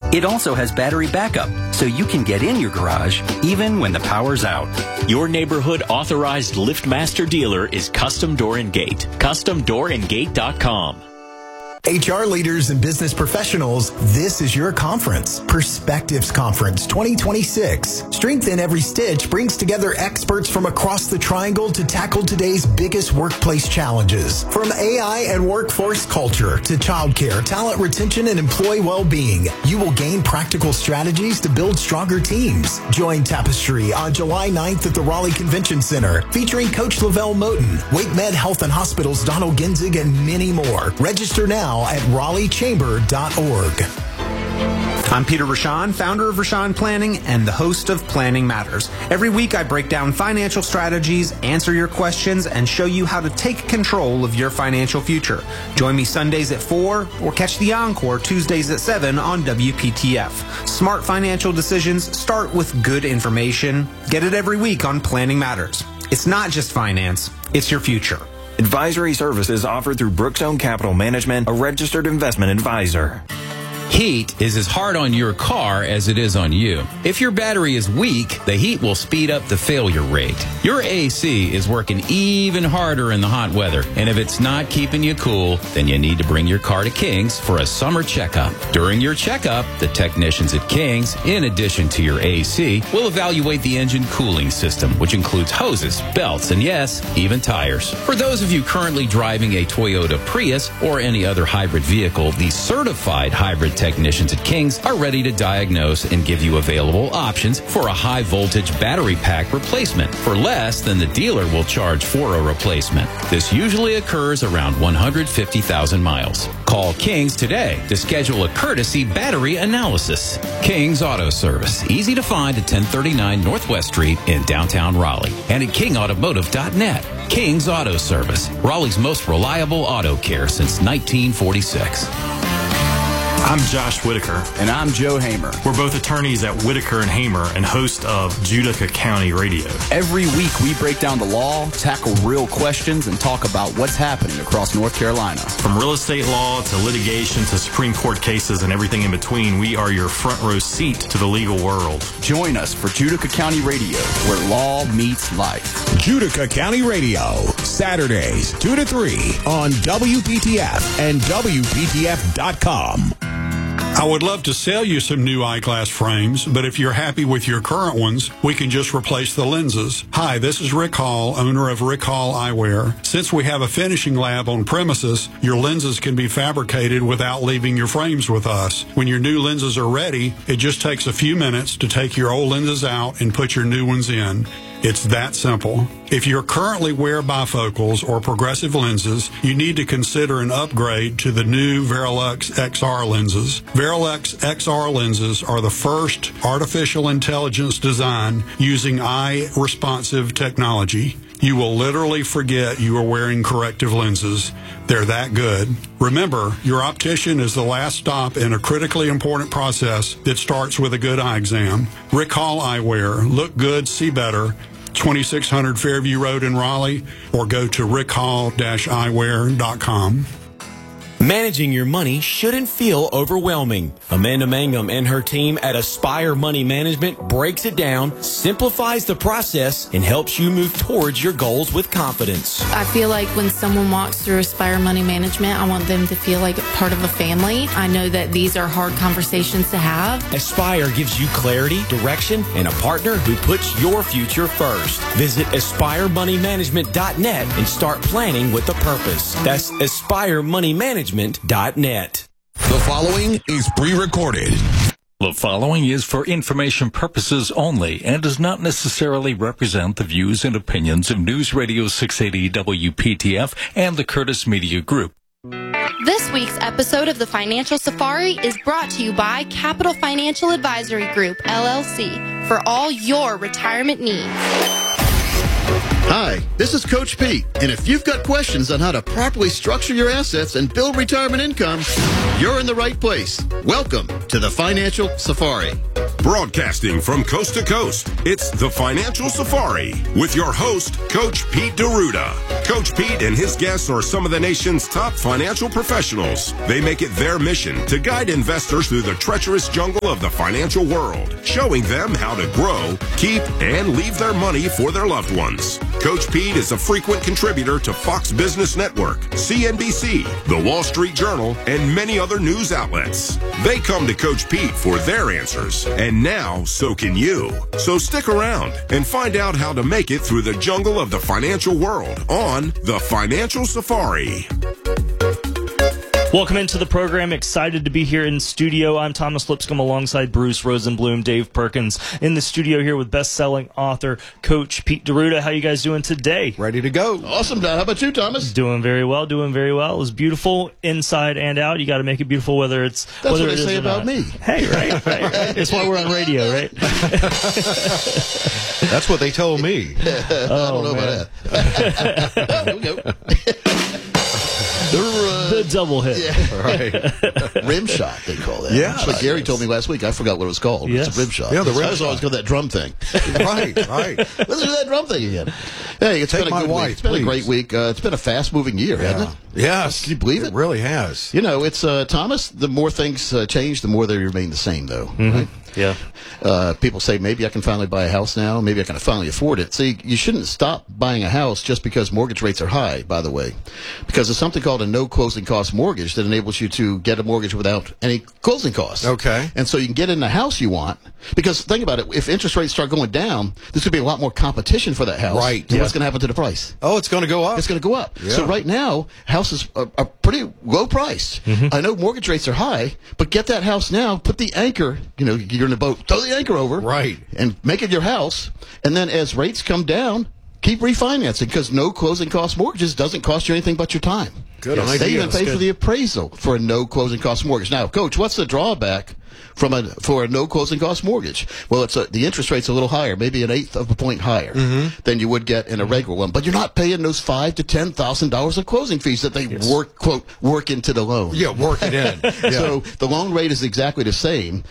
It also has battery backup, so you can get in your garage even when the power's out. Your neighborhood authorized LiftMaster dealer is Custom Door and Gate. CustomDoorandGate.com. HR leaders and business professionals, this is your conference, Perspectives Conference 2026. Strength in Every Stitch brings together experts from across the triangle to tackle today's biggest workplace challenges. From AI and workforce culture to childcare, talent retention, and employee well-being, you will gain practical strategies to build stronger teams. Join Tapestry on July 9th at the Raleigh Convention Center, featuring Coach Lavelle Moten, WakeMed Health and Hospitals Donald Genzig, and many more. Register now at RaleighChamber.org. I'm Peter Rashan, founder of Rashan Planning and the host of Planning Matters. Every week I break down financial strategies, answer your questions, and show you how to take control of your financial future. Join me Sundays at 4 or catch the encore Tuesdays at 7 on WPTF. Smart financial decisions start with good information. Get it every week on Planning Matters. It's not just finance, it's your future. Advisory services offered through Brookstone Capital Management, a registered investment advisor. Heat is as hard on your car as it is on you. If your battery is weak, the heat will speed up the failure rate. Your AC is working even harder in the hot weather, and if it's not keeping you cool, then you need to bring your car to King's for a summer checkup. During your checkup, the technicians at King's, in addition to your AC, will evaluate the engine cooling system, which includes hoses, belts, and yes, even tires. For those of you currently driving a Toyota Prius or any other hybrid vehicle, the certified hybrid technicians at King's are ready to diagnose and give you available options for a high voltage battery pack replacement for less than the dealer will charge for a replacement. This usually occurs around 150,000 miles. Call King's today to schedule a courtesy battery analysis. King's Auto Service, easy to find at 1039 Northwest Street in downtown Raleigh and at kingautomotive.net. King's Auto Service, Raleigh's most reliable auto care since 1946. I'm Josh Whitaker. And I'm Joe Hamer. We're both attorneys at Whitaker and Hamer and host of Judica County Radio. Every week we break down the law, tackle real questions, and talk about what's happening across North Carolina. From real estate law to litigation to Supreme Court cases and everything in between, we are your front row seat to the legal world. Join us for Judica County Radio, where law meets life. Judica County Radio, Saturdays 2 to 3 on WPTF and WPTF.com. I would love to sell you some new eyeglass frames, but if you're happy with your current ones, we can just replace the lenses. Hi, this is Rick Hall, owner of Rick Hall Eyewear. Since we have a finishing lab on premises, your lenses can be fabricated without leaving your frames with us. When your new lenses are ready, it just takes a few minutes to take your old lenses out and put your new ones in. It's that simple. If you currently wear bifocals or progressive lenses, you need to consider an upgrade to the new Verilux XR lenses. Verilux XR lenses are the first artificial intelligence design using eye-responsive technology. You will literally forget you are wearing corrective lenses. They're that good. Remember, your optician is the last stop in a critically important process that starts with a good eye exam. Rick Hall Eyewear. Look good, see better. 2600 Fairview Road in Raleigh, or go to rickhall-eyewear.com. Managing your money shouldn't feel overwhelming. Amanda Mangum and her team at Aspire Money Management breaks it down, simplifies the process, and helps you move towards your goals with confidence. I feel like when someone walks through Aspire Money Management, I want them to feel like part of a family. I know that these are hard conversations to have. Aspire gives you clarity, direction, and a partner who puts your future first. Visit AspireMoneyManagement.net and start planning with a purpose. That's AspireMoneyManagement.net. The following is pre-recorded. The following is for information purposes only and does not necessarily represent the views and opinions of News Radio 680 WPTF and the Curtis Media Group. This week's episode of the Financial Safari is brought to you by Capital Financial Advisory Group, LLC, for all your retirement needs. Hi, this is Coach Pete, and if you've got questions on how to properly structure your assets and build retirement income, you're in the right place. Welcome to the Financial Safari. Broadcasting from coast to coast, it's the Financial Safari with your host, Coach Pete D'Arruda. Coach Pete and his guests are some of the nation's top financial professionals. They make it their mission to guide investors through the treacherous jungle of the financial world, showing them how to grow, keep, and leave their money for their loved ones. Coach Pete is a frequent contributor to Fox Business Network, CNBC, The Wall Street Journal, and many other news outlets. They come to Coach Pete for their answers, and now so can you. So stick around and find out how to make it through the jungle of the financial world on The Financial Safari. Welcome into the program. Excited to be here in studio. I'm Thomas Lipscomb alongside Bruce Rosenblum, Dave Perkins in the studio here with best-selling author Coach Pete D'Arruda. How you guys doing today? Ready to go. Awesome, Don. How about you, Thomas? Doing very well. Doing very well. It was beautiful inside and out. You got to make it beautiful whether it's That's whether what they say about me. Hey, right. That's why we're on radio, right? That's what they told me. I don't know about that. Here we go. The double hit. Yeah. Right. Rim shot, they call that. Yeah. That's what Gary told me last week. I forgot what it was called. Yes. It's a rim shot. Yeah, the rim I was shot. always called that drum thing. Right. Let's do that drum thing again. Hey, it's Take been a my good wife, week. It's been a great please. week. It's been a fast-moving year, hasn't it? Yes. Can you believe it? It really has. You know, it's, Thomas, the more things change, the more they remain the same, though. Mm-hmm. Right? Yeah. People say, maybe I can finally buy a house now. Maybe I can finally afford it. See, you shouldn't stop buying a house just because mortgage rates are high, by the way. Because there's something called a no closing cost mortgage that enables you to get a mortgage without any closing costs. Okay. And so you can get in the house you want. Because think about it, if interest rates start going down, there's going to be a lot more competition for that house. Right. And what's going to happen to the price? Oh, it's going to go up. It's going to go up. Yeah. So right now, houses are pretty low priced. Mm-hmm. I know mortgage rates are high, but get that house now, put the anchor, you're in the boat, throw the anchor over. Right. And make it your house. And then as rates come down, keep refinancing because no closing cost mortgages doesn't cost you anything but your time. Good idea. They even pay That's for the appraisal for a no closing cost mortgage. Now, Coach, what's the drawback for a no closing cost mortgage? Well, the interest rate's a little higher, maybe 1/8 of a point higher than you would get in a regular one. But you're not paying those $5,000 to $10,000 of closing fees that they work into the loan. Yeah, work it in. Yeah. So the loan rate is exactly the same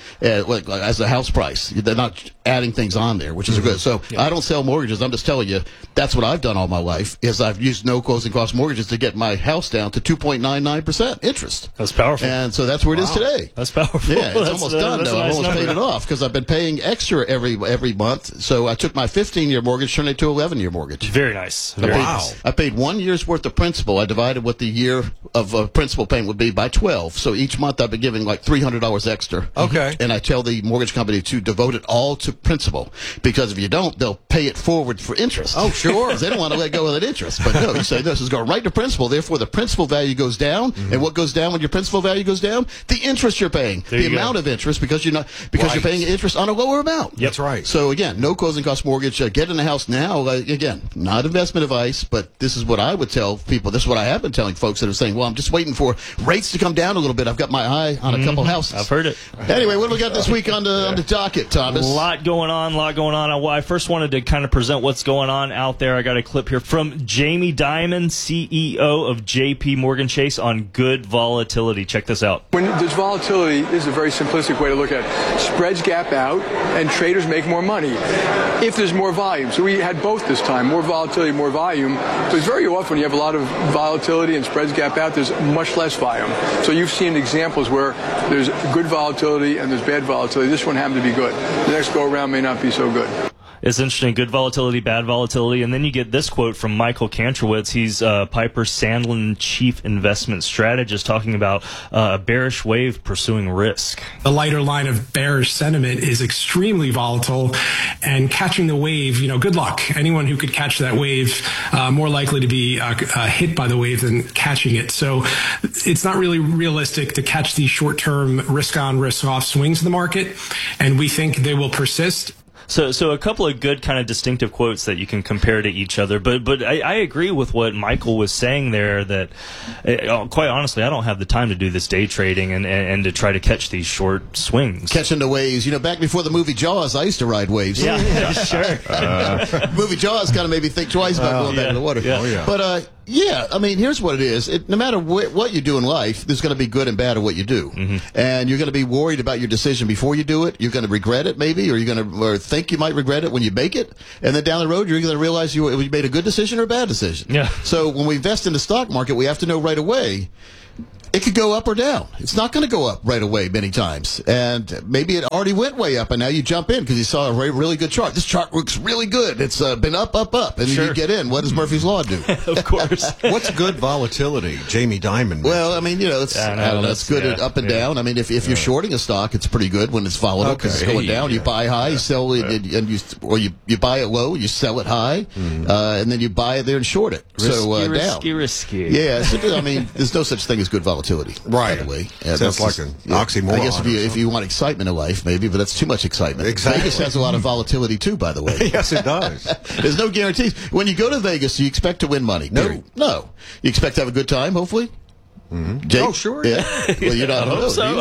as the house price. They're not adding things on there, which is good. So I don't sell mortgages. I'm just telling you, that's what I've done all my life. Is I've used no closing cost mortgages to get my house down to 2.99% interest. That's powerful. And so that's where it is today. That's powerful. Yeah, it's almost done that's though. a I've nice almost number. paid it off because I've been paying extra every month. So I took my 15-year mortgage, turned it to 11-year mortgage. Very nice. Very nice. I paid 1 year's worth of principal. I divided what the year of principal payment would be by 12. So each month I've been giving like $300 extra. Okay. And I tell the mortgage company to devote it all to principal because if you don't, they'll pay it forward for interest. Oh, sure. Because they don't want to let go of that interest. But no, you say this is going right to principal. Therefore, the principal value goes down. And what goes down when your principal value goes down? The interest you're paying. There The you go. amount of interest because you're paying interest on a lower amount. That's right. So again, no closing cost mortgage. Get in the house now. Again, not investment advice, but this is what I would tell people. This is what I have been telling folks that are saying, well, I'm just waiting for rates to come down a little bit. I've got my eye on a couple houses. I've heard it. Anyway, what do we got this week on the docket, Thomas? A lot going on. I first wanted to kind of present what's going on out there. I got a clip here from Jamie Dimon, CEO of JP Morgan Chase on good volatility. Check this out. When there's volatility, this is a very simplistic way to look at it. Spreads gap out and traders make more money if there's more volume. So we had both this time, more volatility, more volume. But very often you have a lot of volatility and spreads gap out, there's much less volume. So you've seen examples where there's good volatility and there's bad volatility. This one happened to be good. The next go around may not be so good. It's interesting, good volatility, bad volatility. And then you get this quote from Michael Kantrowitz. He's Piper Sandlin chief investment strategist talking about a bearish wave pursuing risk. The lighter line of bearish sentiment is extremely volatile, and catching the wave, good luck. Anyone who could catch that wave, more likely to be hit by the wave than catching it. So it's not really realistic to catch these short-term risk-on, risk-off swings in the market, and we think they will persist. So a couple of good kind of distinctive quotes that you can compare to each other. But I agree with what Michael was saying there that, quite honestly, I don't have the time to do this day trading and to try to catch these short swings. Catching the waves. Back before the movie Jaws, I used to ride waves. Yeah, sure. Movie Jaws kind of made me think twice about going back in the water. Yeah. Oh, yeah. But, Yeah, I mean, here's what it is. No matter what you do in life, there's going to be good and bad at what you do. And you're going to be worried about your decision before you do it. You're going to regret it, maybe, or you're going to think you might regret it when you make it. And then down the road, you're going to realize you made a good decision or a bad decision. Yeah. So when we invest in the stock market, we have to know right away. It could go up or down. It's not going to go up right away many times. And maybe it already went way up, and now you jump in because you saw a really good chart. This chart looks really good. It's been up. And then you get in. What does Murphy's Law do? Of course. What's good volatility? Jamie Dimon. Well, I mean, it's good at up and down. I mean, if you're shorting a stock, it's pretty good when it's volatile because it's going down. You buy high, you sell it, or you buy it low, you sell it high, and then you buy it there and short it. Risky. Yeah, I mean, there's no such thing as good volatility. Right. By the way. Sounds like an oxymoron. I guess if you want excitement in life, maybe, but that's too much excitement. Exactly. Vegas has a lot of volatility too, by the way. Yes, it does. There's no guarantees. When you go to Vegas, you expect to win money. No. You expect to have a good time, hopefully. Jake? Oh, sure. Yeah. Well, you're not.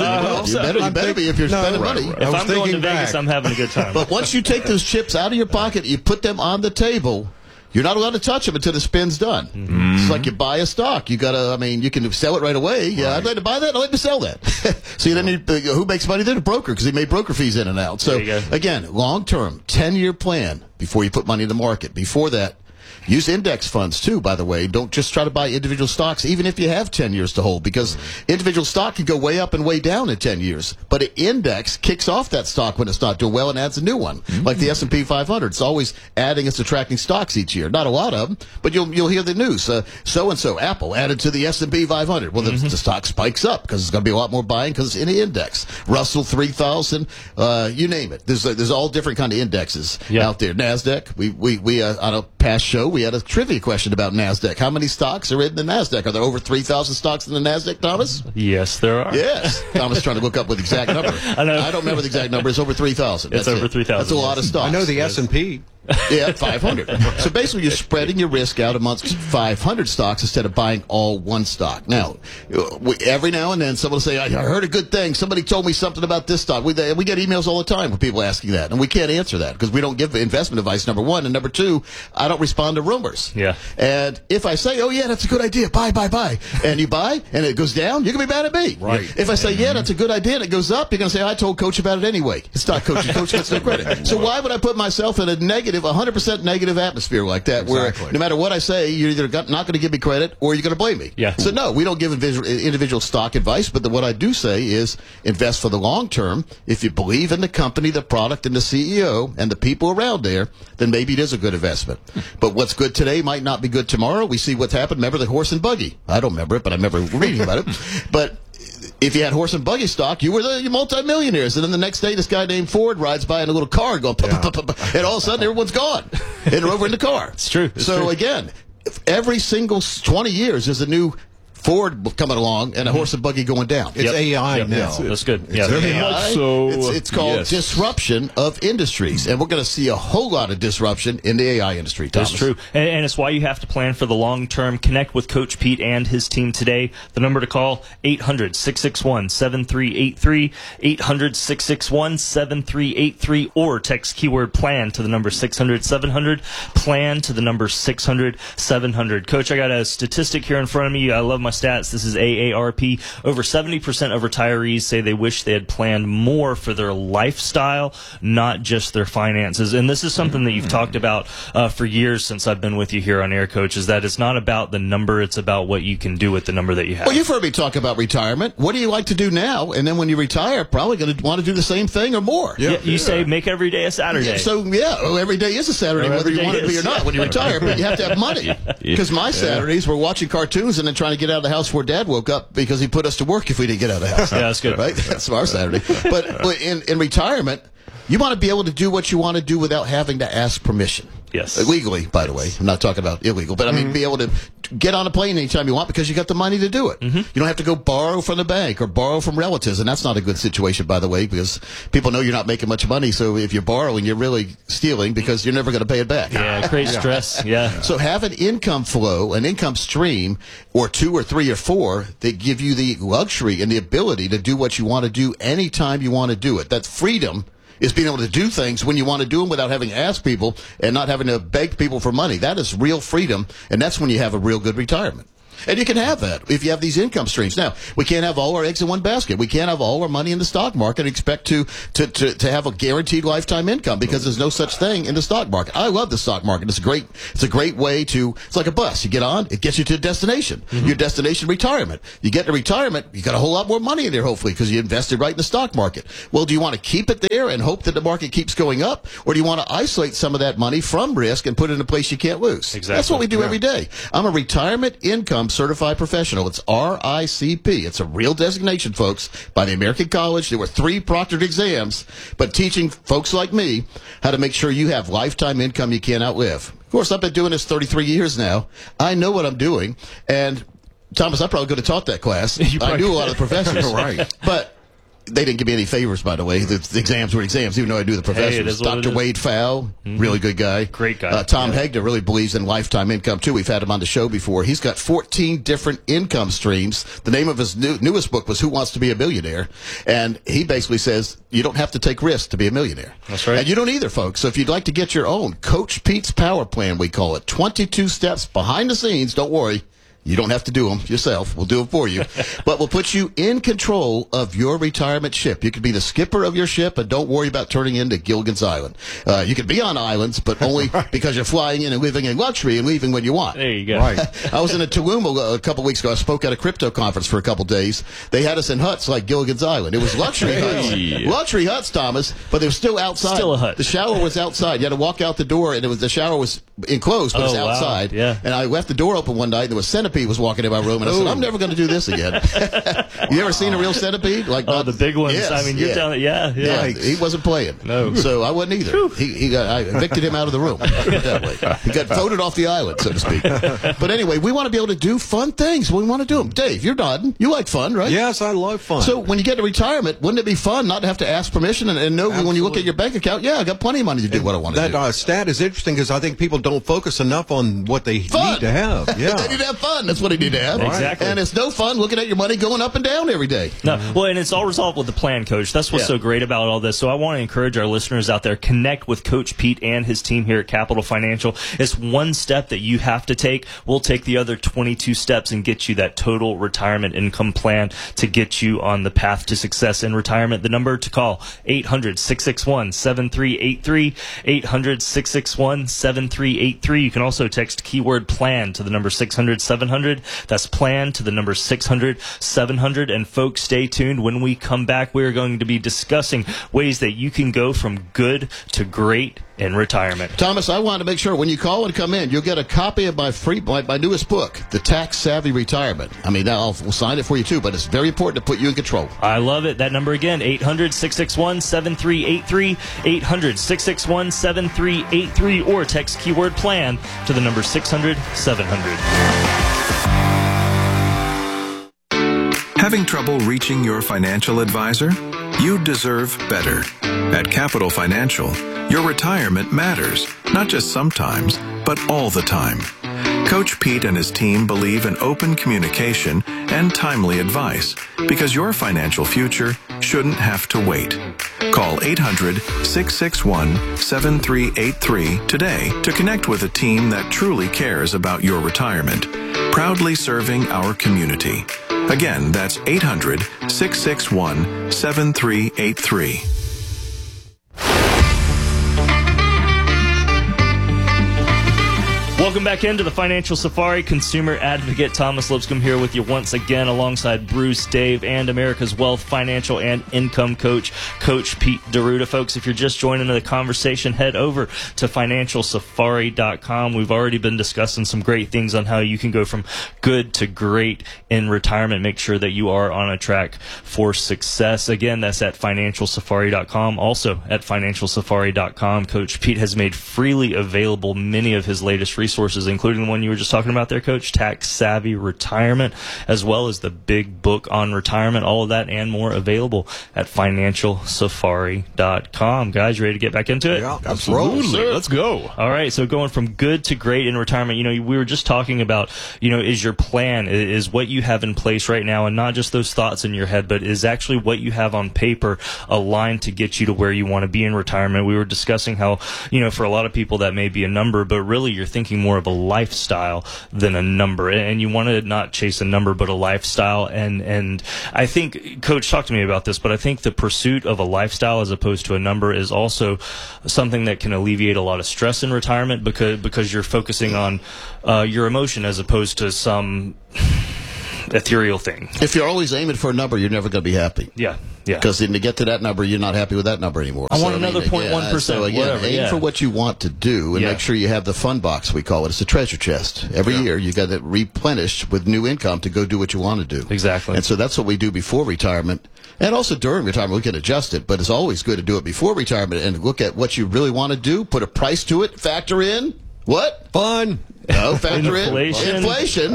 You better be if you're spending money. If I'm going to Vegas, I'm having a good time. But once you take those chips out of your pocket, you put them on the table. You're not allowed to touch them until the spin's done. It's like you buy a stock. You can sell it right away. Yeah, I'd like to buy that. I'd like to sell that. So then who makes money? Then the broker, because he made broker fees in and out. So again, long term, 10-year plan before you put money in the market. Before that, use index funds, too, by the way. Don't just try to buy individual stocks, even if you have 10 years to hold, because individual stock can go way up and way down in 10 years. But an index kicks off that stock when it's not doing well and adds a new one, like the S&P 500. It's always adding and subtracting stocks each year. Not a lot of them, but you'll hear the news. So-and-so, Apple, added to the S&P 500. Well, the stock spikes up because there's going to be a lot more buying because it's in the index. Russell 3000, you name it. There's all different kind of indexes out there. NASDAQ, we on a past show, we had a trivia question about NASDAQ. How many stocks are in the NASDAQ? Are there over 3,000 stocks in the NASDAQ, Thomas? Yes, there are. Yes. Thomas trying to look up with the exact number. I don't remember the exact number. It's over 3,000. It's over 3,000. That's a lot of stocks. I know the S&P. Yeah, 500. So basically, you're spreading your risk out amongst 500 stocks instead of buying all one stock. Now, every now and then, someone will say, I heard a good thing. Somebody told me something about this stock. We get emails all the time with people asking that, and we can't answer that because we don't give investment advice, number one. And number two, I don't respond to rumors. Yeah. And if I say, oh, yeah, that's a good idea, buy, and you buy, and it goes down, you're going to be mad at me. Right. If I say, yeah, that's a good idea, and it goes up, you're going to say, I told Coach about it anyway. It's not Coach. Coach gets no credit. So why would I put myself in a 100% negative atmosphere like that, where no matter what I say, you're either not going to give me credit or you're going to blame me. Yeah. So no, we don't give individual stock advice, but what I do say is invest for the long term. If you believe in the company, the product, and the CEO, and the people around there, then maybe it is a good investment. But what's good today might not be good tomorrow. We see what's happened. Remember the horse and buggy? I don't remember it, but I remember reading about it. But if you had horse and buggy stock, you were the multimillionaires. And then the next day, this guy named Ford rides by in a little car going, and all of a sudden, everyone's gone. And they're over in the car. It's true. Again, every single 20 years, there's a new Ford coming along and a horse and buggy going down. It's AI now. That's good. It's very AI. so. It's called disruption of industries, and we're going to see a whole lot of disruption in the AI industry. Thomas. That's true, and it's why you have to plan for the long term. Connect with Coach Pete and his team today. The number to call, 800-661-7383, 800-661-7383, or text keyword plan to the number 600-700, plan to the number 600-700. Coach, I got a statistic here in front of me. I love my stats. This is AARP. Over 70% of retirees say they wish they had planned more for their lifestyle, not just their finances. And this is something that you've talked about for years since I've been with you here on Air, Coach, is that it's not about the number, it's about what you can do with the number that you have. Well, you've heard me talk about retirement. What do you like to do now? And then when you retire, probably going to want to do the same thing or more. You say make every day a Saturday. Every day is a Saturday, whether you want it to be or not when you retire, but you have to have money. Because my Saturdays were watching cartoons and then trying to get out of the house before Dad woke up because he put us to work if we didn't get out of the house. Yeah, that's good. Right? That's our Saturday. But in retirement, you want to be able to do what you want to do without having to ask permission. Yes. Legally, by the way. I'm not talking about illegal, but I mean, be able to get on a plane anytime you want because you got the money to do it. You don't have to go borrow from the bank or borrow from relatives, and that's not a good situation, by the way, because people know you're not making much money, so if you're borrowing, you're really stealing because you're never going to pay it back. Yeah, it creates stress. Yeah. So have an income flow, an income stream, or 2 or 3 or 4 that give you the luxury and the ability to do what you want to do anytime you want to do it. That freedom is being able to do things when you want to do them without having to ask people and not having to beg people for money. That is real freedom, and that's when you have a real good retirement. And you can have that if you have these income streams. Now, we can't have all our eggs in one basket. We can't have all our money in the stock market and expect to have a guaranteed lifetime income, because there's no such thing in the stock market. I love the stock market. It's a great way to, it's like a bus. You get on, it gets you to a destination. Your destination, retirement. You get to retirement, you got a whole lot more money in there, hopefully, because you invested right in the stock market. Well, do you want to keep it there and hope that the market keeps going up, or do you want to isolate some of that money from risk and put it in a place you can't lose? Exactly. That's what we do every day. I'm a retirement income certified professional. It's RICP. It's a real designation, folks, by the American College. There were 3 proctored exams, but teaching folks like me how to make sure you have lifetime income you can't outlive. Of course, I've been doing this 33 years now. I know what I'm doing, and Thomas, I probably could have taught that class. I knew a lot of the professors. Right. But they didn't give me any favors, by the way. The exams were exams, even though I do the professors. Dr. Wade Fowl, really good guy. Great guy. Tom Hegner really believes in lifetime income, too. We've had him on the show before. He's got 14 different income streams. The name of his newest book was Who Wants to Be a Millionaire? And he basically says you don't have to take risks to be a millionaire. That's right. And you don't either, folks. So if you'd like to get your own Coach Pete's Power Plan, we call it, 22 steps behind the scenes, don't worry. You don't have to do them yourself. We'll do them for you. But we'll put you in control of your retirement ship. You can be the skipper of your ship, and don't worry about turning into Gilligan's Island. You can be on islands, but only because you're flying in and living in luxury and leaving when you want. There you go. Right. I was in a Tulum a couple weeks ago. I spoke at a crypto conference for a couple days. They had us in huts like Gilligan's Island. It was luxury huts. Luxury huts, Thomas, but they were still outside. Still a hut. The shower was outside. You had to walk out the door, and the shower was enclosed, but it was outside. Yeah. And I left the door open one night, and there was a centipede was walking in my room, and I said, I'm never going to do this again. You ever seen a real centipede? Like the big ones. Yes, I mean, you're telling it. Yeah. He wasn't playing. No. So I wasn't either. I evicted him out of the room. That way. He got voted off the island, so to speak. But anyway, we want to be able to do fun things. We want to do them. Dave, you're nodding. You like fun, right? Yes, I love fun. So when you get to retirement, wouldn't it be fun not to have to ask permission and know when you look at your bank account, I got plenty of money to do what I want to do. That stat is interesting because I think people don't focus enough on what they need to have. Yeah. They need to have fun. That's what they need to have. Exactly. And it's no fun looking at your money going up and down every day. No, well, and it's all resolved with the plan, Coach. That's what's so great about all this. So I want to encourage our listeners out there, connect with Coach Pete and his team here at Capital Financial. It's one step that you have to take. We'll take the other 22 steps and get you that total retirement income plan to get you on the path to success in retirement. The number to call, 800-661-7383, 800-661-7383. You can also text keyword plan to the number 600-700. That's plan to the number 600-700. And folks, stay tuned. When we come back, we're going to be discussing ways that you can go from good to great in retirement. Thomas, I want to make sure when you call and come in, you'll get a copy of my newest book, The Tax Savvy Retirement. I mean, we'll sign it for you too, but it's very important to put you in control. I love it. That number again, 800-661-7383, 800-661-7383, or text keyword plan to the number 600-700. Having trouble reaching your financial advisor? You deserve better. At Capital Financial, your retirement matters, not just sometimes, but all the time. Coach Pete and his team believe in open communication and timely advice because your financial future shouldn't have to wait. Call 800-661-7383 today to connect with a team that truly cares about your retirement, proudly serving our community. Again, that's 800-661-7383. Welcome back into the Financial Safari. Consumer advocate Thomas Lipscomb here with you once again alongside Bruce, Dave, and America's Wealth Financial and Income Coach, Coach Pete D'Arruda. Folks, if you're just joining the conversation, head over to financialsafari.com. We've already been discussing some great things on how you can go from good to great in retirement. Make sure that you are on a track for success. Again, that's at financialsafari.com. Also at financialsafari.com, Coach Pete has made freely available many of his latest resources resources, including the one you were just talking about there, Coach, Tax Savvy Retirement, as well as the big book on retirement. All of that and more available at financialsafari.com. Guys, you ready to get back into it? Yeah, absolutely. Let's go. All right, so going from good to great in retirement, we were just talking about, is your plan, is what you have in place right now, and not just those thoughts in your head, but is actually what you have on paper aligned to get you to where you want to be in retirement. We were discussing how, for a lot of people that may be a number, but really you're thinking more of a lifestyle than a number, and you want to not chase a number but a lifestyle. And I think, Coach, talk to me about this, but I think the pursuit of a lifestyle as opposed to a number is also something that can alleviate a lot of stress in retirement, because you're focusing on your emotion as opposed to some ethereal thing. If you're always aiming for a number, you're never going to be happy. Yeah. Because then to get to that number, you're not happy with that number anymore. I want another 0.1%. So again, aim for what you want to do, and make sure you have the fun box, we call it. It's a treasure chest. Every year, you got it replenished with new income to go do what you want to do. Exactly. And so that's what we do before retirement. And also during retirement, we can adjust it, but it's always good to do it before retirement and look at what you really want to do, put a price to it, factor in what? Fun. No, factor inflation. Inflation's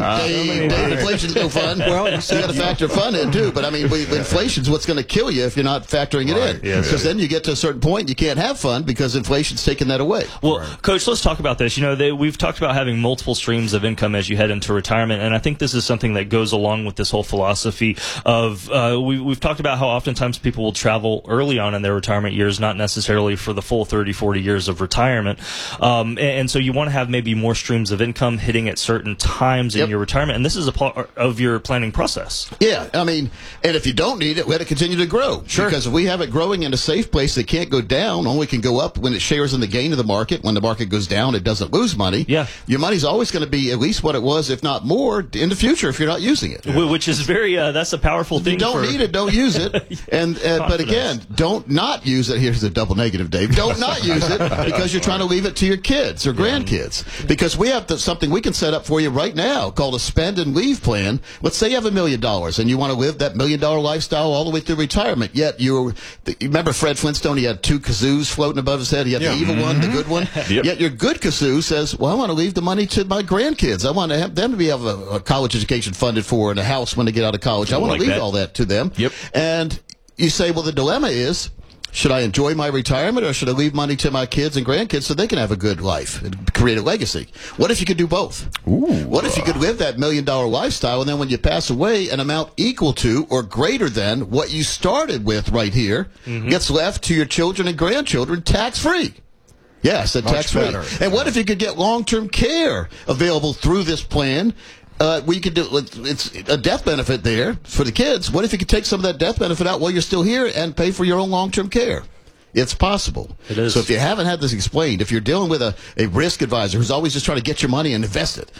no fun. Well, you got to factor fun in too. But I mean, inflation's what's going to kill you if you're not factoring it in. Because then you get to a certain point, you can't have fun because inflation's taking that away. Well, Coach, let's talk about this. We've talked about having multiple streams of income as you head into retirement, and I think this is something that goes along with this whole philosophy of we've talked about how oftentimes people will travel early on in their retirement years, not necessarily for the full 30, 40 years of retirement. And so you want to have maybe more streams of income hitting at certain times in your retirement, and this is a part of your planning process. Yeah, I mean, and if you don't need it, we have to continue to grow. Sure. Because if we have it growing in a safe place that can't go down, only can go up when it shares in the gain of the market. When the market goes down, it doesn't lose money. Yeah. Your money's always going to be at least what it was, if not more, in the future if you're not using it. Which is very, that's a powerful thing. If you don't need it, don't use it. And but again, don't not use it. Here's the double negative, Dave. Don't not use it because you're trying to leave it to your kids or grandkids. Because we have something we can set up for you right now called a spend and leave plan. Let's say you have $1 million and you want to live that $1 million lifestyle all the way through retirement. Yet you remember Fred Flintstone? He had 2 kazoos floating above his head. He had the evil one, the good one. Yet your good kazoo says, "Well, I want to leave the money to my grandkids. I want to have them to be have a college education funded for and a house when they get out of college. I want to leave all that to them." And you say, well, the dilemma is, should I enjoy my retirement or should I leave money to my kids and grandkids so they can have a good life and create a legacy? What if you could do both? What if you could live that $1 million lifestyle and then when you pass away, an amount equal to or greater than what you started with right here gets left to your children and grandchildren tax-free? Yeah, I said tax-free. And what if you could get long-term care available through this plan? We could do it's a death benefit there for the kids. What if you could take some of that death benefit out while you're still here and pay for your own long-term care? It's possible. It is. So if you haven't had this explained, if you're dealing with a risk advisor who's always just trying to get your money and invest it,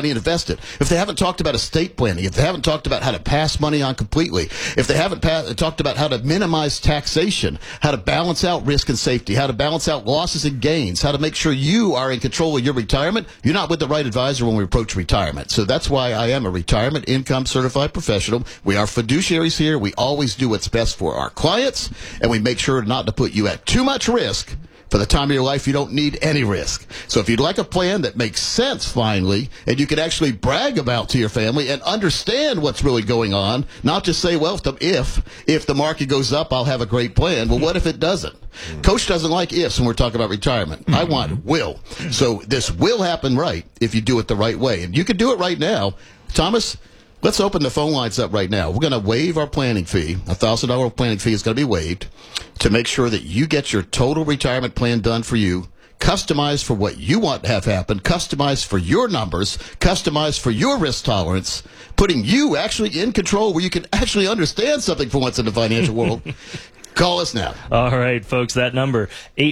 if they haven't talked about estate planning, if they haven't talked about how to pass money on completely, if they haven't talked about how to minimize taxation, how to balance out risk and safety, how to balance out losses and gains, how to make sure you are in control of your retirement, you're not with the right advisor when we approach retirement. So that's why I am a retirement income certified professional. We are fiduciaries here. We always do what's best for our clients, and we make sure not to put you at too much risk. For the time of your life, you don't need any risk. So if you'd like a plan that makes sense finally, and you can actually brag about to your family and understand what's really going on, not just say, well, if the market goes up, I'll have a great plan. Well, what if it doesn't? Coach doesn't like ifs when we're talking about retirement. I want will. So this will happen right if you do it the right way. And you can do it right now. Thomas, let's open the phone lines up right now. We're going to waive our planning fee. $1,000 planning fee is going to be waived to make sure that you get your total retirement plan done for you, customized for what you want to have happen, customized for your numbers, customized for your risk tolerance, putting you actually in control where you can actually understand something for once in the financial world. Call us now. All right, folks, that number,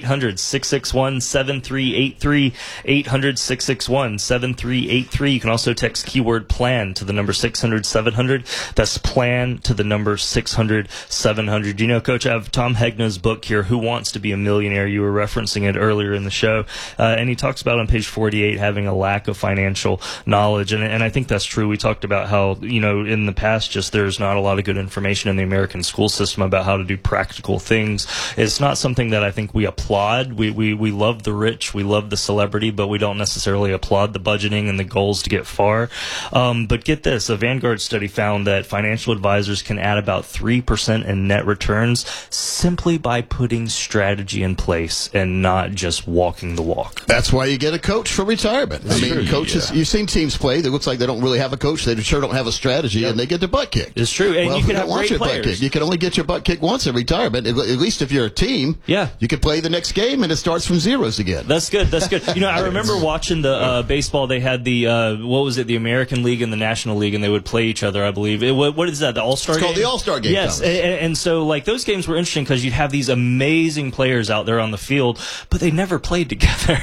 800-661-7383, 800-661-7383. You can also text keyword PLAN to the number 600-700. That's PLAN to the number 600-700. You know, Coach, I have Tom Hegna's book here, Who Wants to Be a Millionaire? You were referencing it earlier in the show. And he talks about on page 48 having a lack of financial knowledge. And I think that's true. We talked about how, you know, in the past, just there's not a lot of good information in the American school system about how to do practical practical things. It's not something that I think we applaud. We love the rich, we love the celebrity, but we don't necessarily applaud the budgeting and the goals to get far. But get this, a Vanguard study found that financial advisors can add about 3% in net returns simply by putting strategy in place and not just walking the walk. That's why you get a coach for retirement. I mean, coaches, you've seen teams play that looks like they don't really have a coach. They sure don't have a strategy, and they get their butt kicked. It's true. And well, you can have want great your players. Butt kicked. You can only get your butt kicked once in retirement. At least if you're a team, you can play the next game, and it starts from zeros again. That's good. That's good. You know, I remember watching the baseball. They had the, what was it, the American League and the National League, and they would play each other, I believe. What is that, the All-Star game? It's called the All-Star game. Yes, and so, like, those games were interesting because you'd have these amazing players out there on the field, but they never played together.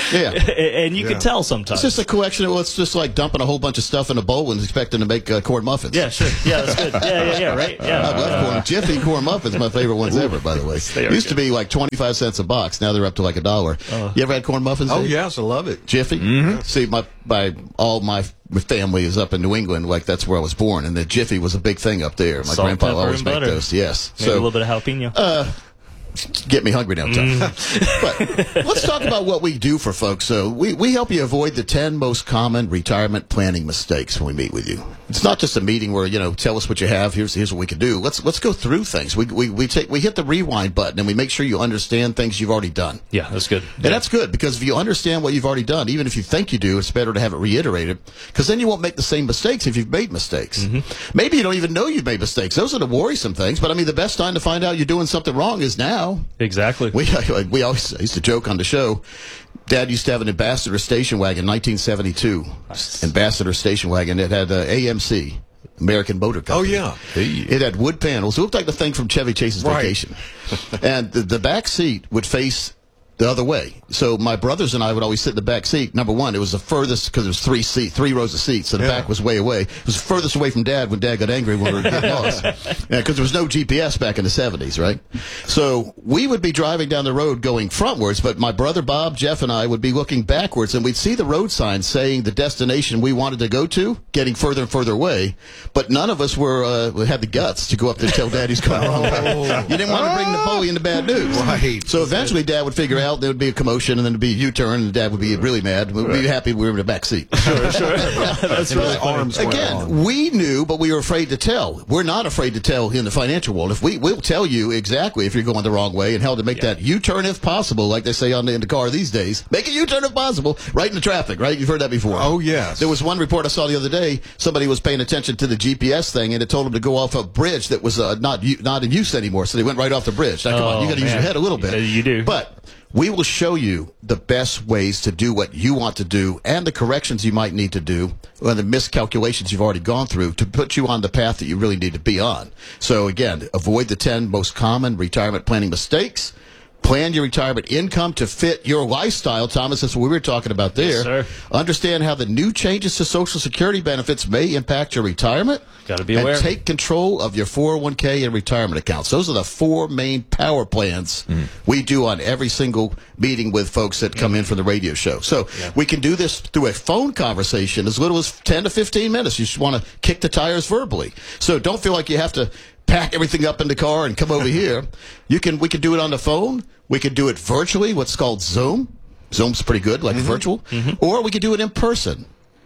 And you could tell sometimes. It's just a collection of, it's just like dumping a whole bunch of stuff in a bowl and expecting to make corn muffins. Yeah, sure. Yeah, that's good. Yeah, right? Yeah. I love corn. Jiffy corn muffins, my favorite ones ever, by the way. Used to be like 25 cents a box. Now they're up to like $1. You ever had corn muffins? Oh, yes, I love it. Jiffy? Mm-hmm. See, all my family is up in New England. Like, that's where I was born. And the Jiffy was a big thing up there. My Salt, grandpa pepper, always and made butter. those. Yes. Maybe a little bit of jalapeno. Get me hungry now, Tom. But let's talk about what we do for folks. So we help you avoid the 10 most common retirement planning mistakes when we meet with you. It's not just a meeting where, tell us what you have. Here's what we can do. Let's go through things. We hit the rewind button and we make sure you understand things you've already done. Yeah, that's good. And that's good, because if you understand what you've already done, even if you think you do, it's better to have it reiterated, because then you won't make the same mistakes if you've made mistakes. Mm-hmm. Maybe you don't even know you've made mistakes. Those are the worrisome things. But I mean, the best time to find out you're doing something wrong is now. Exactly. We always used to joke on the show. Dad used to have an Ambassador station wagon, 1972. Nice. Ambassador station wagon. It had AMC, American Motor Company. Oh, yeah. It had wood panels. It looked like the thing from Chevy Chase's Vacation. And the back seat would face the other way. So my brothers and I would always sit in the back seat. Number one, it was the furthest, because it was three rows of seats, so the back was way away. It was furthest away from Dad when Dad got angry when we were getting lost. Because there was no GPS back in the 70s, right? So we would be driving down the road going frontwards, but my brother Bob, Jeff, and I would be looking backwards, and we'd see the road signs saying the destination we wanted to go to, getting further and further away, but none of us had the guts to go up there and tell Dad he's going the wrong way. You didn't want to bring Napoleon the bad news. Right. So eventually Dad would figure out there would be a commotion, and then there'd be a U-turn, and Dad would be really mad. We'd be happy we were in the back seat. Sure. That's really funny. Again, we knew, but we were afraid to tell. We're not afraid to tell in the financial world. If we'll tell you exactly if you're going the wrong way and how to make that U-turn if possible, like they say in the car these days. Make a U-turn if possible, right in the traffic, right? You've heard that before. Oh, yes. There was one report I saw the other day. Somebody was paying attention to the GPS thing, and it told them to go off a bridge that was not in use anymore, so they went right off the bridge. Now, come on, you got to use your head a little bit. You do. But we will show you the best ways to do what you want to do and the corrections you might need to do and the miscalculations you've already gone through to put you on the path that you really need to be on. So again, avoid the 10 most common retirement planning mistakes. Plan your retirement income to fit your lifestyle. Thomas, that's what we were talking about there. Yes, sir. Understand how the new changes to Social Security benefits may impact your retirement. Got to be aware. And take control of your 401k and retirement accounts. Those are the 4 main power plans we do on every single meeting with folks that come in from the radio show. So we can do this through a phone conversation as little as 10 to 15 minutes. You just want to kick the tires verbally. So don't feel like you have to pack everything up in the car and come over here. We can do it on the phone. We can do it virtually, what's called Zoom. Zoom's pretty good, like virtual. Or we could do it in person.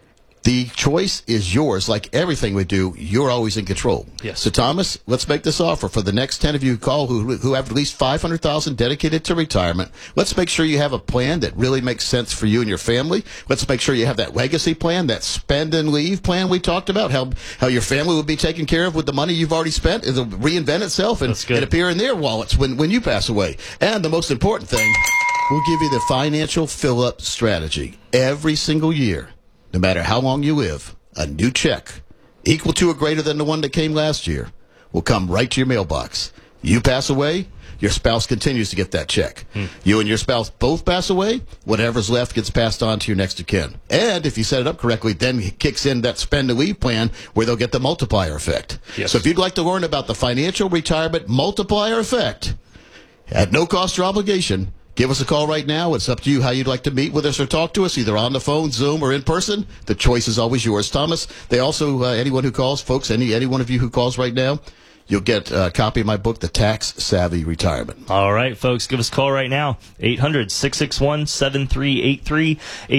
The choice is yours. Like everything we do, you're always in control. Yes. So, Thomas, let's make this offer for the next 10 of you who call who have at least $500,000 dedicated to retirement. Let's make sure you have a plan that really makes sense for you and your family. Let's make sure you have that legacy plan, that spend and leave plan we talked about, how your family will be taken care of with the money you've already spent. It'll reinvent itself and appear in their wallets when you pass away. And the most important thing, we'll give you the financial fill-up strategy every single year. No matter how long you live, a new check, equal to or greater than the one that came last year, will come right to your mailbox. You pass away, your spouse continues to get that check. You and your spouse both pass away, whatever's left gets passed on to your next of kin. And if you set it up correctly, then it kicks in that spend and leave plan where they'll get the multiplier effect. Yes. So if you'd like to learn about the financial retirement multiplier effect, at no cost or obligation, give us a call right now. It's up to you how you'd like to meet with us or talk to us, either on the phone, Zoom, or in person. The choice is always yours. Thomas, they also, anyone who calls, folks, any one of you who calls right now, you'll get a copy of my book, The Tax Savvy Retirement. All right, folks, give us a call right now. 800-661-7383.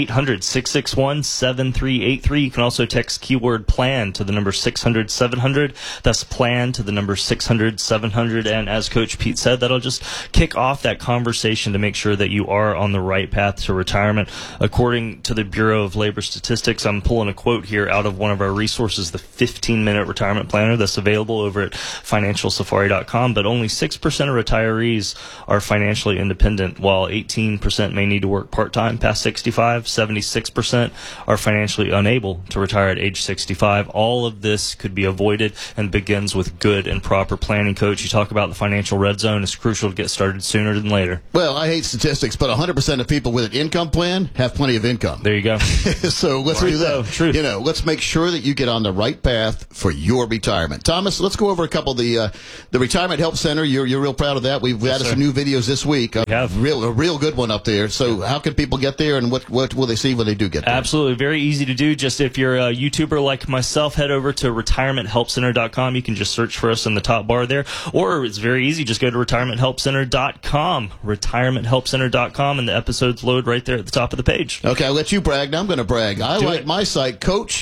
800-661-7383. You can also text keyword PLAN to the number 600-700. That's PLAN to the number 600-700. And as Coach Pete said, that'll just kick off that conversation to make sure that you are on the right path to retirement. According to the Bureau of Labor Statistics, I'm pulling a quote here out of one of our resources, the 15-minute retirement planner that's available over at financialsafari.com, but only 6% of retirees are financially independent, while 18% may need to work part-time past 65. 76% are financially unable to retire at age 65. All of this could be avoided and begins with good and proper planning. Coach, you talk about the financial red zone. It's crucial to get started sooner than later. Well, I hate statistics, but 100% of people with an income plan have plenty of income. There you go. So let's do that. Truth. Let's make sure that you get on the right path for your retirement. Thomas, let's go over a couple of the Retirement Help Center. You're real proud of that. We've added some new videos this week. A real good one up there. So how can people get there, and what will they see when they do get there? Absolutely. Very easy to do. Just if you're a YouTuber like myself, head over to retirementhelpcenter.com. You can just search for us in the top bar there. Or it's very easy. Just go to retirementhelpcenter.com. Retirementhelpcenter.com, and the episodes load right there at the top of the page. Okay, I'll let you brag. Now I'm going to brag. I like my site,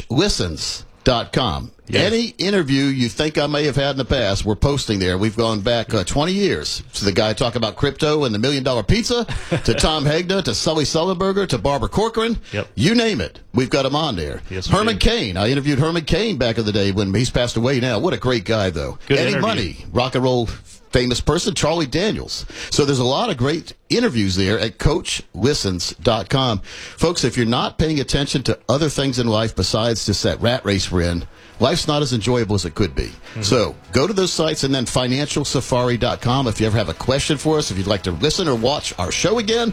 CoachListens.com. Yes. Any interview you think I may have had in the past, we're posting there. We've gone back 20 years. So the guy talking about crypto and the $1 Million Pizza, to Tom Hegna, to Sully Sullenberger, to Barbara Corcoran. Yep. You name it. We've got him on there. Yes, Herman Cain. I interviewed Herman Cain back in the day when he's passed away now. What a great guy, though. Good Eddie interview. Money, rock and roll famous person, Charlie Daniels. So there's a lot of great interviews there at CoachListens.com. Folks, if you're not paying attention to other things in life besides just that rat race we're in, life's not as enjoyable as it could be. Mm-hmm. So go to those sites, and then financialsafari.com. If you ever have a question for us, if you'd like to listen or watch our show again,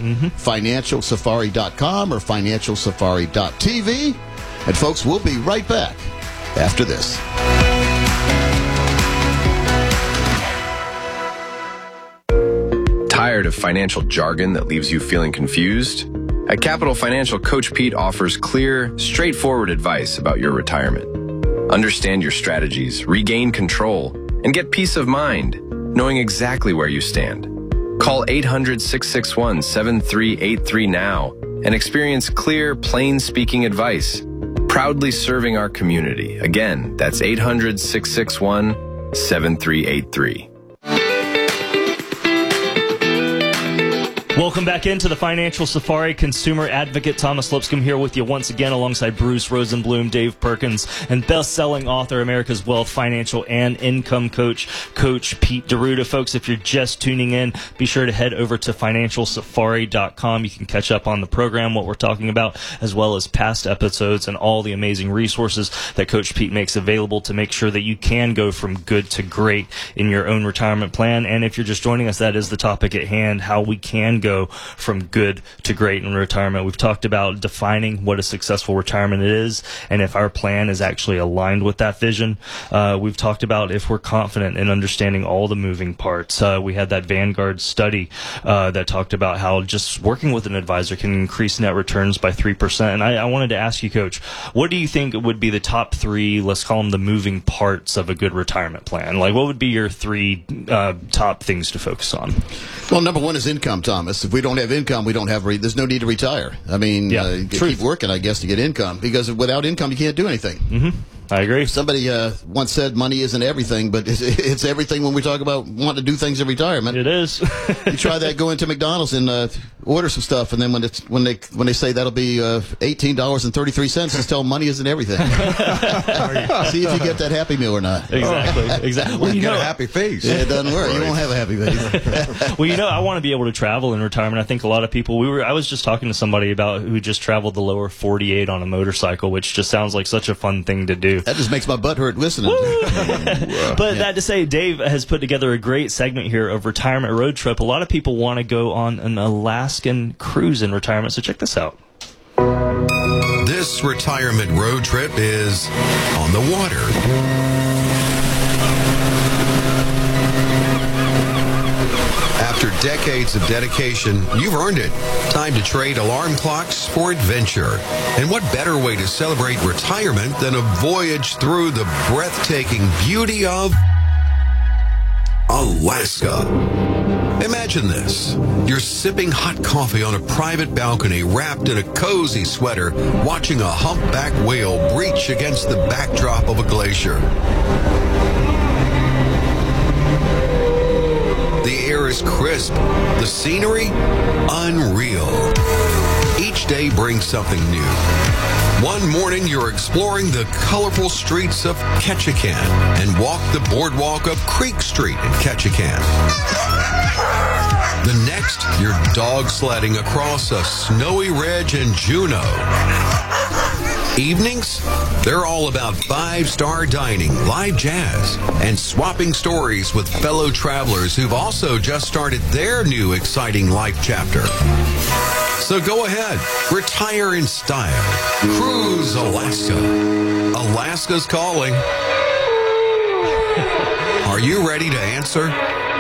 financialsafari.com or financialsafari.tv. And folks, we'll be right back after this. Tired of financial jargon that leaves you feeling confused? At Capital Financial, Coach Pete offers clear, straightforward advice about your retirement. Understand your strategies, regain control, and get peace of mind, knowing exactly where you stand. Call 800-661-7383 now and experience clear, plain-speaking advice. Proudly serving our community. Again, that's 800-661-7383. Welcome back into the Financial Safari. Consumer advocate Thomas Lipscomb here with you once again, alongside Bruce Rosenblum, Dave Perkins, and best-selling author, America's Wealth, Financial, and Income Coach, Coach Pete D'Arruda. Folks, if you're just tuning in, be sure to head over to financialsafari.com. You can catch up on the program, what we're talking about, as well as past episodes and all the amazing resources that Coach Pete makes available to make sure that you can go from good to great in your own retirement plan. And if you're just joining us, that is the topic at hand, how we can go from good to great in retirement. We've talked about defining what a successful retirement is, and if our plan is actually aligned with that vision. We've talked about if we're confident in understanding all the moving parts. We had that Vanguard study that talked about how just working with an advisor can increase net returns by 3%. And I wanted to ask you, Coach, what do you think would be the top three, let's call them the moving parts of a good retirement plan? Like, what would be your three top things to focus on? Well, number one is income, Thomas. If we don't have income, we don't have there's no need to retire. I mean, you keep working, I guess, to get income, because without income, you can't do anything. Mm-hmm. I agree. Somebody once said money isn't everything, but it's everything when we talk about wanting to do things in retirement. It is. You try that, go into McDonald's and order some stuff, and then when they say that'll be $18.33, just tell them money isn't everything. See if you get that Happy Meal or not. Exactly. Well, you get a happy face. Yeah, it doesn't work. Right. You won't have a happy face. Well, I want to be able to travel in retirement. I think a lot of people. I was just talking to somebody about who just traveled the lower 48 on a motorcycle, which just sounds like such a fun thing to do. That just makes my butt hurt listening. But that to say, Dave has put together a great segment here of retirement road trip. A lot of people want to go on an Alaskan cruise in retirement, so check this out. This retirement road trip is on the water. After decades of dedication, you've earned it. Time to trade alarm clocks for adventure. And what better way to celebrate retirement than a voyage through the breathtaking beauty of Alaska. Imagine this. You're sipping hot coffee on a private balcony wrapped in a cozy sweater, watching a humpback whale breach against the backdrop of a glacier. The air is crisp. The scenery, unreal. Each day brings something new. One morning, you're exploring the colorful streets of Ketchikan and walk the boardwalk of Creek Street in Ketchikan. The next, you're dog sledding across a snowy ridge in Juneau. Evenings, they're all about five-star dining, live jazz, and swapping stories with fellow travelers who've also just started their new exciting life chapter. So go ahead, retire in style. Cruise Alaska. Alaska's calling. Are you ready to answer?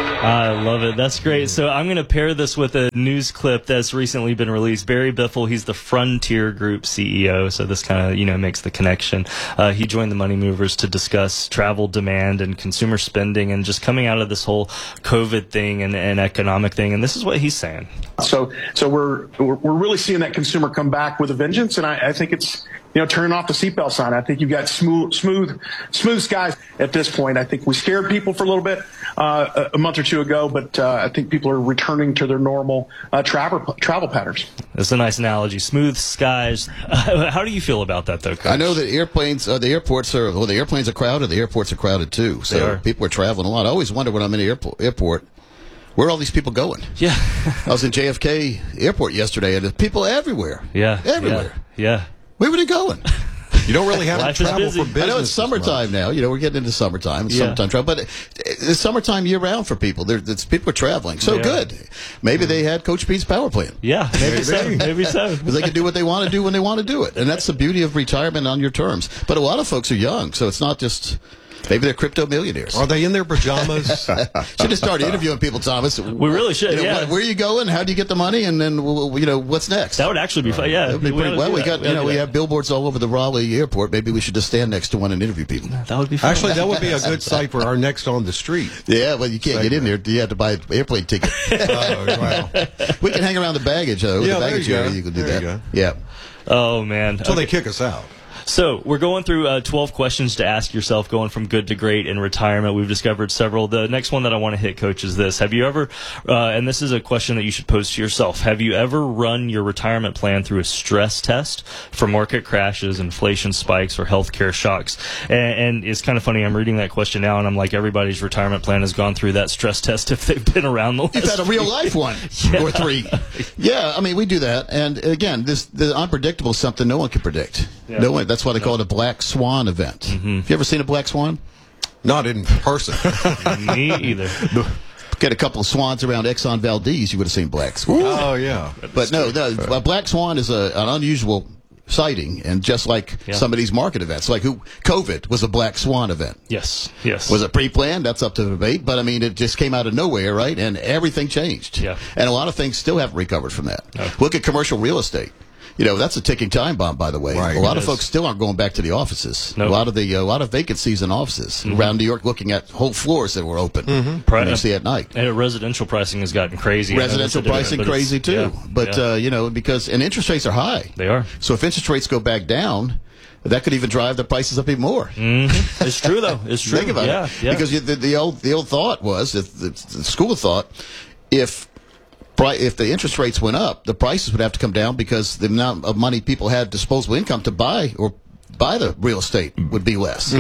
I love it. That's great. So I'm going to pair this with a news clip that's recently been released. Barry Biffle, he's the Frontier Group CEO, so this kind of, makes the connection. He joined the Money Movers to discuss travel demand and consumer spending and just coming out of this whole COVID thing and economic thing, and this is what he's saying. So we're really seeing that consumer come back with a vengeance, and I think it's turning off the seatbelt sign. I think you've got smooth skies at this point. I think we scared people for a little bit a month or two ago, but I think people are returning to their normal travel patterns. That's a nice analogy. Smooth skies. How do you feel about that, though, Coach? I know that the airplanes are crowded. The airports are crowded too. So people are traveling a lot. I always wonder when I'm in the airport. Where are all these people going? Yeah. I was in JFK Airport yesterday, and there's people everywhere. Yeah. Everywhere. Yeah. Where were they going? You don't really have to travel for business. I know it's summertime now. We're getting into summertime. It's summertime travel, but it's summertime year round for people. People are traveling. So good. Maybe they had Coach Pete's power plan. Yeah, maybe so. Because they can do what they want to do when they want to do it, and that's the beauty of retirement on your terms. But a lot of folks are young, so it's not just. Maybe they're crypto millionaires. Are they in their pajamas? Should have started interviewing people, Thomas. We really should. Where are you going? How do you get the money? And then what's next? That would actually be fun. Yeah, that'd be pretty well. We have billboards all over the Raleigh airport. Maybe we should just stand next to one and interview people. That would be fun. Actually, that would be a good site for our next on the street. Yeah, well, you can't get in there. You have to buy an airplane ticket. Oh, wow. We can hang around the baggage though. Yeah, the baggage area, you can do that. Yeah. Oh man. Until they kick us out. So we're going through 12 questions to ask yourself going from good to great in retirement. We've discovered several. The next one that I want to hit, Coach, is this. Have you ever, and this is a question that you should pose to yourself, have you ever run your retirement plan through a stress test for market crashes, inflation spikes, or healthcare shocks? And it's kind of funny. I'm reading that question now, and I'm like, everybody's retirement plan has gone through that stress test if they've been around the last You've had a real life one or three. Yeah, I mean, we do that. And again, the unpredictable is something no one can predict. Yeah. No one. That's why they call it a black swan event. Mm-hmm. Have you ever seen a black swan? Not in person. Me either. Get a couple of swans around Exxon Valdez, you would have seen black swans. Oh, yeah. But no, a black swan is an unusual sighting, and just like some of these market events, like COVID was a black swan event. Yes. Was it pre-planned? That's up to debate, but I mean, it just came out of nowhere, right? And everything changed. Yeah. And a lot of things still haven't recovered from that. No. Look at commercial real estate. That's a ticking time bomb, by the way. Right. A lot of folks still aren't going back to the offices. Nope. A lot of vacancies in offices around New York, looking at whole floors that were open. You see at night. And residential pricing has gotten crazy. Residential pricing crazy too. Because interest rates are high. They are. So if interest rates go back down, that could even drive the prices up even more. Mm-hmm. It's true, though. It's true. Think about it. Because the old thought was, the school of thought, if the interest rates went up, the prices would have to come down because the amount of money people had disposable income to buy the real estate would be less.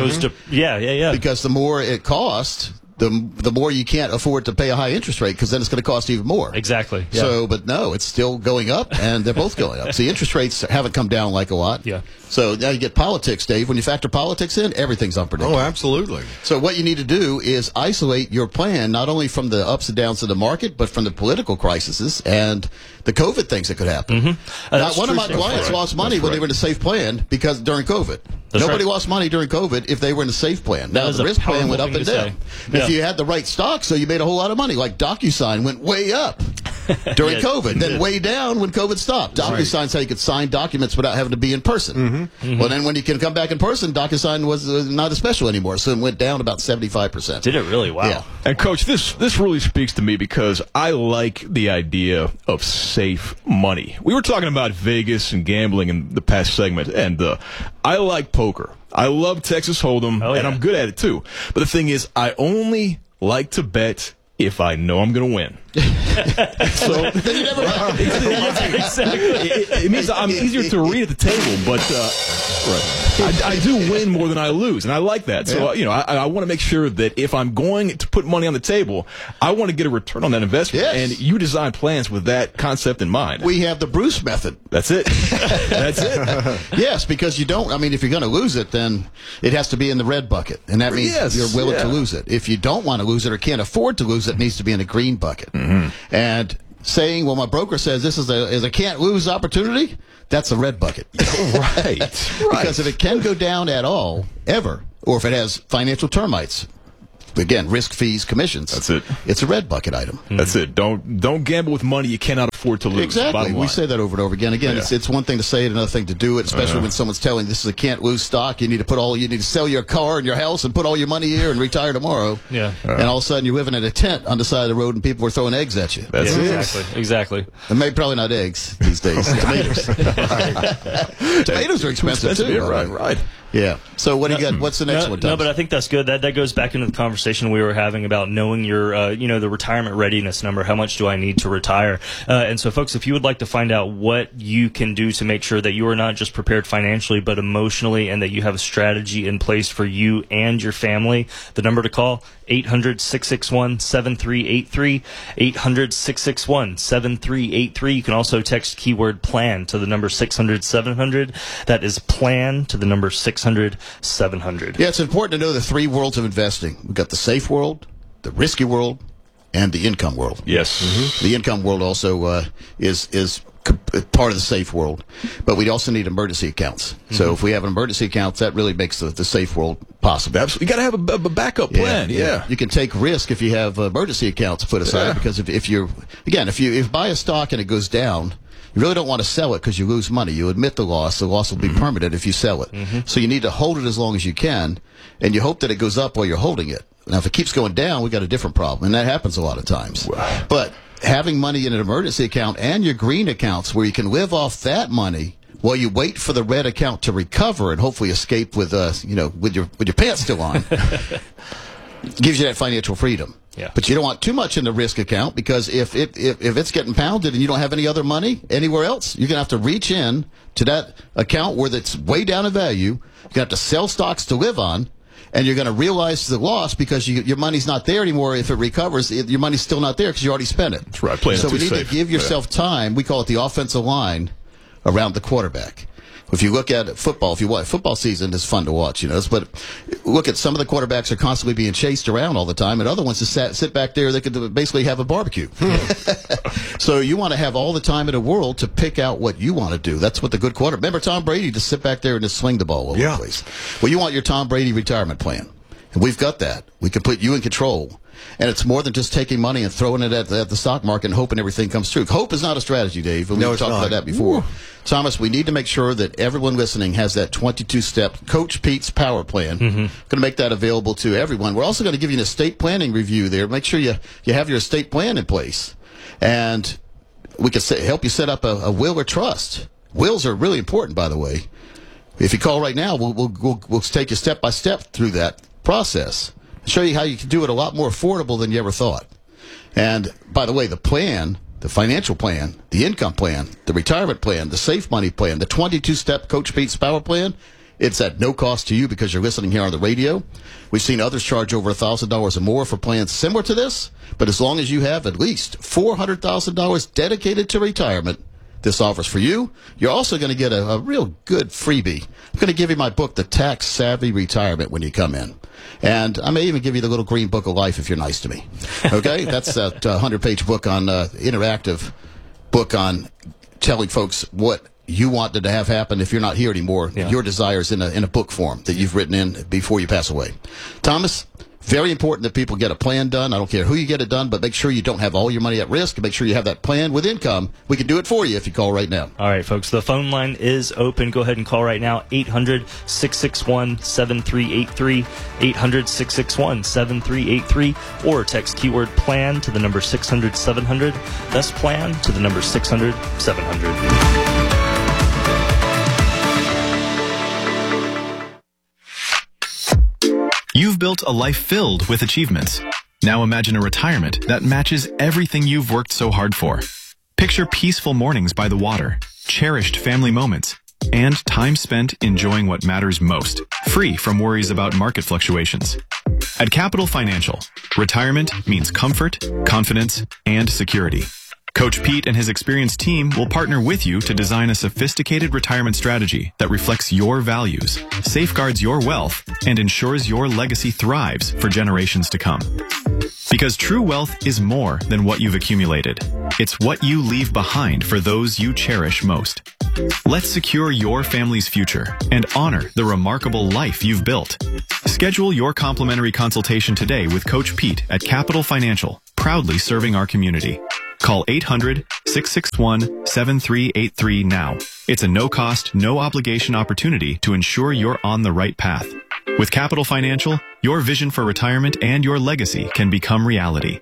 Because the more it costs, the more you can't afford to pay a high interest rate, because then it's going to cost even more. Exactly. Yeah. So, but no, it's still going up, and they're both going up. So the interest rates haven't come down like a lot. Yeah. So now you get politics, Dave. When you factor politics in, everything's unpredictable. Oh, absolutely. So what you need to do is isolate your plan not only from the ups and downs of the market, but from the political crises and the COVID things that could happen. One of my clients lost money when they were in a safe plan because during COVID. Nobody lost money during COVID if they were in a safe plan. Now, the risk plan went up and down. If if you had the right stock, so you made a whole lot of money. Like DocuSign went way up during COVID, then way down when COVID stopped. DocuSign's how you could sign documents without having to be in person. Well, then when you can come back in person, DocuSign was not as special anymore, so it went down about 75%. Did it really? Wow. Yeah. And Coach, this really speaks to me because I like the idea of safe money. We were talking about Vegas and gambling in the past segment, and I like poker. I love Texas Hold'em, and I'm good at it too. But the thing is, I only like to bet if I know I'm going to win. So it means I'm easier to read at the table, but I do win more than I lose, and I like that. So I want to make sure that if I'm going to put money on the table, I want to get a return on that investment. Yes. And you design plans with that concept in mind. We have the Bruce method. That's it. That's it. Yes, because you don't. I mean, if you're going to lose it, then it has to be in the red bucket, and that means you're willing to lose it. If you don't want to lose it or can't afford to lose it, it needs to be in the green bucket. And saying, well, my broker says this is a can't lose opportunity, that's a red bucket. Right. Because if it can go down at all, ever, or if it has financial termites, again, risk, fees, commissions. That's it. It's a red bucket item. That's it. Don't gamble with money you cannot afford to lose. Exactly. We say that over and over again. Again, it's one thing to say it, another thing to do it, especially when someone's telling this is a can't lose stock. You need to sell your car and your house and put all your money here and retire tomorrow. Yeah. And all of a sudden you're living in a tent on the side of the road and people are throwing eggs at you. That's it. Exactly. And maybe probably not eggs these days. Tomatoes. Tomatoes are expensive too. Right. Yeah. So what do you got? What's the next one, Tom? No, but I think that's good. That goes back into the conversation we were having about knowing your, the retirement readiness number. How much do I need to retire? And so, folks, if you would like to find out what you can do to make sure that you are not just prepared financially, but emotionally, and that you have a strategy in place for you and your family, the number to call, 800-661-7383, 800-661-7383. You can also text keyword PLAN to the number 600-700. That is PLAN to the number 600-700. Yeah, it's important to know the three worlds of investing. We've got the safe world, the risky world, and the income world. Yes. The income world also is part of the safe world, but we also need emergency accounts. So if we have an emergency account, that really makes the safe world possible. Absolutely. You got to have a backup plan. Yeah. You can take risk if you have emergency accounts put aside because if you buy a stock and it goes down, you really don't want to sell it because you lose money. You admit the loss. The loss will be permanent if you sell it. So you need to hold it as long as you can, and you hope that it goes up while you're holding it. Now, if it keeps going down, we got a different problem, and that happens a lot of times. Wow. But having money in an emergency account and your green accounts where you can live off that money while you wait for the red account to recover and hopefully escape with your pants still on, gives you that financial freedom. Yeah. But you don't want too much in the risk account because if it's getting pounded and you don't have any other money anywhere else, you're going to have to reach in to that account where it's way down in value. You're going to have to sell stocks to live on, and you're going to realize the loss because your money's not there anymore. If it recovers, your money's still not there because you already spent it. That's right. So we need to give yourself time. We call it the offensive line around the quarterback. If you look at football, football season is fun to watch, but look at some of the quarterbacks are constantly being chased around all the time, and other ones just sit back there. They could basically have a barbecue. So you want to have all the time in the world to pick out what you want to do. That's what the good quarterback. Remember Tom Brady just sit back there and just swing the ball all over the place. Well, you want your Tom Brady retirement plan, and we've got that. We can put you in control. And it's more than just taking money and throwing it at the stock market and hoping everything comes through. Hope is not a strategy, Dave. We've talked about that before. Thomas, we need to make sure that everyone listening has that 22-step Coach Pete's Power Plan. Going to make that available to everyone. We're also going to give you an estate planning review there. Make sure you have your estate plan in place. And we can help you set up a will or trust. Wills are really important, by the way. If you call right now, we'll take you step by step through that process. Show you how you can do it a lot more affordable than you ever thought. And by the way, the plan, the financial plan, the income plan, the retirement plan, the safe money plan, the 22-step Coach Pete's Power Plan, it's at no cost to you because you're listening here on the radio. We've seen others charge over $1,000 or more for plans similar to this, but as long as you have at least $400,000 dedicated to retirement, this offers for you. You're also going to get a real good freebie. I'm going to give you my book, The Tax Savvy Retirement, when you come in. And I may even give you the little green book of life if you're nice to me. Okay? That's that 100-page book on interactive book on telling folks what you wanted to have happen if you're not here anymore. Yeah. Your desires in a book form that you've written in before you pass away. Thomas, Very important that people get a plan done. I don't care who you get it done, but make sure you don't have all your money at risk, and make sure you have that plan with income. We can do it for you if you call right now. All right, folks, the phone line is open. Go ahead and call right now, 800-661-7383, 800-661-7383, or text keyword PLAN to the number 600-700. That's PLAN to the number 600-700. You've built a life filled with achievements. Now imagine a retirement that matches everything you've worked so hard for. Picture peaceful mornings by the water, cherished family moments, and time spent enjoying what matters most, free from worries about market fluctuations. At Capital Financial, retirement means comfort, confidence, and security. Coach Pete and his experienced team will partner with you to design a sophisticated retirement strategy that reflects your values, safeguards your wealth, and ensures your legacy thrives for generations to come. Because true wealth is more than what you've accumulated. It's what you leave behind for those you cherish most. Let's secure your family's future and honor the remarkable life you've built. Schedule your complimentary consultation today with Coach Pete at Capital Financial, proudly serving our community. Call 800-661-7383 now. It's a no-cost, no-obligation opportunity to ensure you're on the right path. With Capital Financial, your vision for retirement and your legacy can become reality.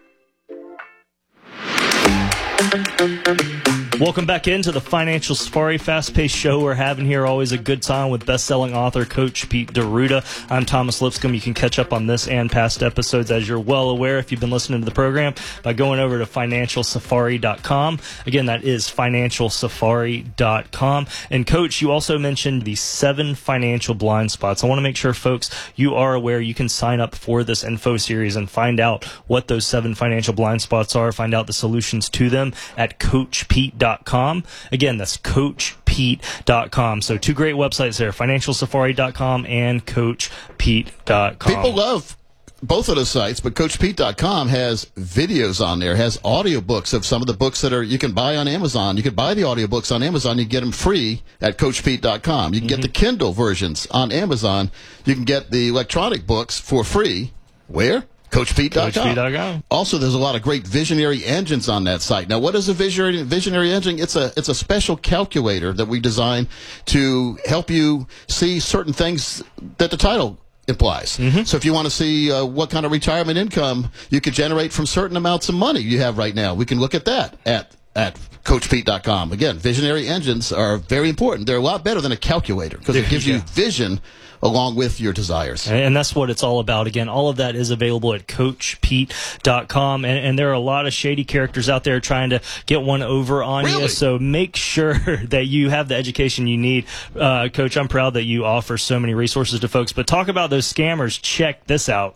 Welcome back into the Financial Safari fast-paced show we're having here. Always a good time with best-selling author Coach Pete D'Arruda. I'm Thomas Lipscomb. You can catch up on this and past episodes, as you're well aware if you've been listening to the program, by going over to financialsafari.com. Again, that is financialsafari.com. And Coach, you also mentioned the 7 financial blind spots. I want to make sure, folks, you are aware you can sign up for this info series and find out what those 7 financial blind spots are, find out the solutions to them at CoachPete.com. Again, that's CoachPete.com. So 2 great websites there, financialsafari.com and CoachPete.com. People love both of those sites, but CoachPete.com has videos on there, has audiobooks of some of the books that you can buy on Amazon. You can buy the audiobooks on Amazon. You can get them free at CoachPete.com. You can get the Kindle versions on Amazon. You can get the electronic books for free. Where? CoachPete.com. Also, there's a lot of great visionary engines on that site. Now, what is a visionary engine? It's a special calculator that we designed to help you see certain things that the title implies. So if you want to see what kind of retirement income you could generate from certain amounts of money you have right now, we can look at that at CoachPete.com. Again, visionary engines are very important. They're a lot better than a calculator because it gives you vision along with your desires. And that's what it's all about. Again, all of that is available at CoachPete.com. And there are a lot of shady characters out there trying to get one over on you. So make sure that you have the education you need. Coach, I'm proud that you offer so many resources to folks. But talk about those scammers. Check this out.